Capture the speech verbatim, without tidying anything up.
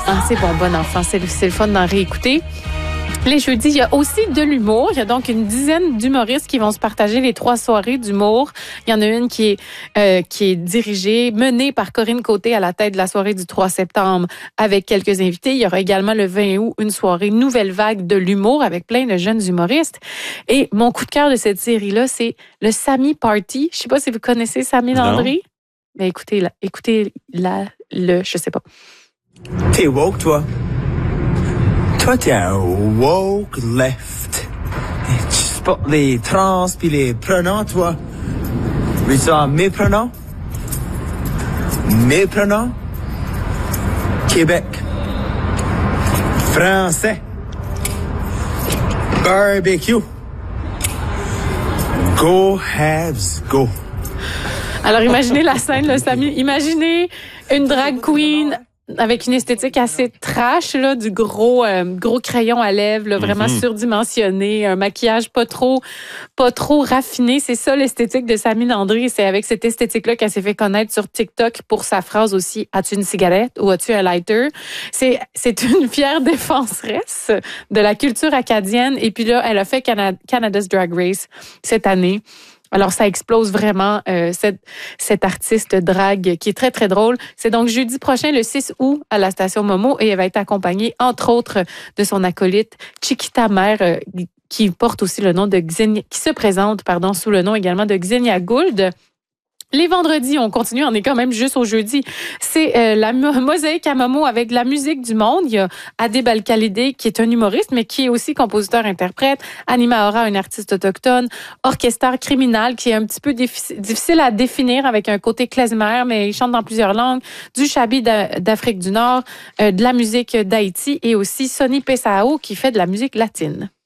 Ah, c'est bon, bon enfant. C'est, c'est le fun d'en réécouter. Les jeudis, il y a aussi de l'humour. Il y a donc une dizaine d'humoristes qui vont se partager les trois soirées d'humour. Il y en a une qui est euh, qui est dirigée, menée par Corinne Côté à la tête de la soirée du trois septembre avec quelques invités. Il y aura également le vingt août une soirée Nouvelle Vague de l'humour avec plein de jeunes humoristes. Et mon coup de cœur de cette série-là, c'est le Samy Party. Je sais pas si vous connaissez Samy Landry. Mais écoutez, là, écoutez là, le, je sais pas. T'es woke, toi? Toi, t'es un woke left. Tu spots les trans pis les pronoms, toi. Mais ça, mes pronoms? Mes pronoms? Québec. Français. Barbecue. Go Habs, go. Alors, imaginez la scène, là, Samy. Imaginez une drag queen avec une esthétique assez trash, là, du gros euh, gros crayon à lèvres, là, vraiment mm-hmm. surdimensionné, un maquillage pas trop pas trop raffiné. C'est ça l'esthétique de Samy Landry. C'est avec cette esthétique-là qu'elle s'est fait connaître sur TikTok pour sa phrase aussi « As-tu une cigarette ou as-tu un lighter? » C'est c'est une fière défenseresse de la culture acadienne. Et puis là, elle a fait Canada, Canada's Drag Race cette année. Alors, ça explose vraiment euh, cette, cette artiste drague qui est très, très drôle. C'est donc jeudi prochain, le six août, à la station Momo, et elle va être accompagnée, entre autres, de son acolyte Chiquita Mère, euh, qui porte aussi le nom de Xenia, qui se présente, pardon, sous le nom également de Xenia Gould. Les vendredis, on continue, on est quand même juste au jeudi. C'est euh, la mosaïque à Momo avec de la musique du monde. Il y a Adib Al-Khalidé, qui est un humoriste, mais qui est aussi compositeur-interprète. Anima Aura, une artiste autochtone. Orchestre criminal, qui est un petit peu difficile à définir avec un côté klezmer, mais il chante dans plusieurs langues. Du Chabi d'Afrique du Nord, euh, de la musique d'Haïti et aussi Sonny Pesao, qui fait de la musique latine.